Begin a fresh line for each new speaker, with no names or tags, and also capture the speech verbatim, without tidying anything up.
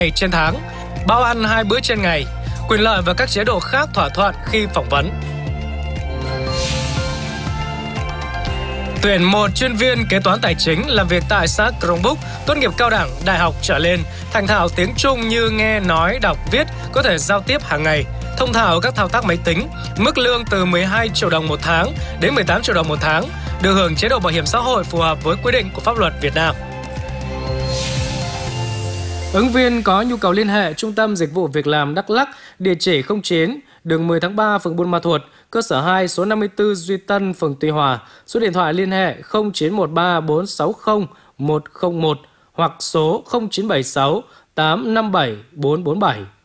trên tháng, bao ăn hai bữa trên ngày, quyền lợi và các chế độ khác thỏa thuận khi phỏng vấn. Tuyển một chuyên viên kế toán tài chính làm việc tại xã Crongbuk, tốt nghiệp cao đẳng, đại học trở lên, thành thạo tiếng Trung như nghe, nói, đọc, viết, có thể giao tiếp hàng ngày, thông thạo các thao tác máy tính, mức lương từ mười hai triệu đồng một tháng đến mười tám triệu đồng một tháng, được hưởng chế độ bảo hiểm xã hội phù hợp với quy định của pháp luật Việt Nam. Ứng viên có nhu cầu liên hệ Trung tâm Dịch vụ Việc làm Đắk Lắk, địa chỉ không chín, đường mười tháng ba, phường Buôn Ma Thuột, cơ sở hai, số năm mươi tư Duy Tân, phường Tuy Hòa, số điện thoại liên hệ không chín một ba bốn sáu không một không một hoặc số không chín bảy sáu tám năm bảy bốn bốn bảy.